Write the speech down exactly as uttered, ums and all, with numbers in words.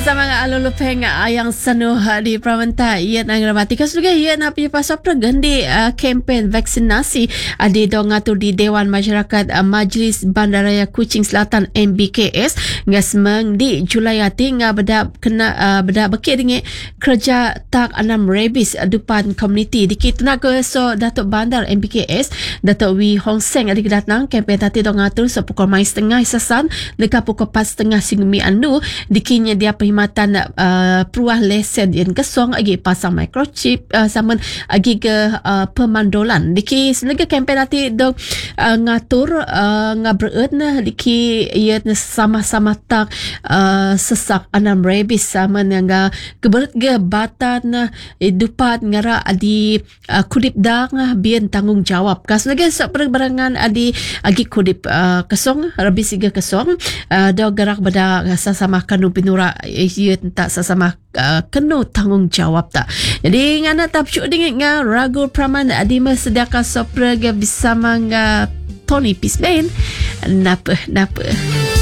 bersama dengan Alul Lupeng yang senuh di Pramanta ia nak gramatikan juga ia nak punya pasal pergendi uh, kempen vaksinasi uh, di dongatur di Dewan Masyarakat uh, Majlis Bandaraya Kuching Selatan M B K S ngasmeng di Julayati nga beda kena uh, beda bekik dengan kerja tak anam rabies uh, depan komuniti di kitna ke so Datuk Bandar M B K S Datuk Wee Hong Seng adik datang kempen tadi dongatur so pukul mai setengah isasan dekat pukul pas setengah singumi anu dikinya dia perkhidmatan uh, peruah lesen yang kesong agi pasang microchip uh, sama agi ke uh, pemandolan diki senaga kempen nanti dok uh, ngatur uh, ngabreun diki ia sama-sama tak uh, sesak anam rabies sama nga keberat ge batan hidupan ngara adi uh, kudip dang bian tanggung jawab kas senaga perbarangan adi agi kudip uh, kesong rabies iga kesong uh, dok gerak beda sama kanu pinura ia tak sesama uh, kena tanggung jawab tak. Jadi ngana tapcuk dengan nga Ragu Praman adima sediakan sopra ga bersama nga Tony Pismain. Napa napa.